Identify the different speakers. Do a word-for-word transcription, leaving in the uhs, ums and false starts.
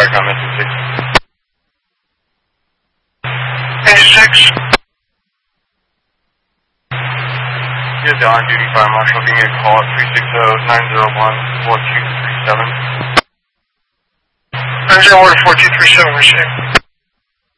Speaker 1: Starcom, engine six.
Speaker 2: Engine six.
Speaker 1: Here's the on-duty fire marshal. Give me a call at three six zero, nine zero one, four two three seven.
Speaker 2: nine zero one, four two three seven, receive.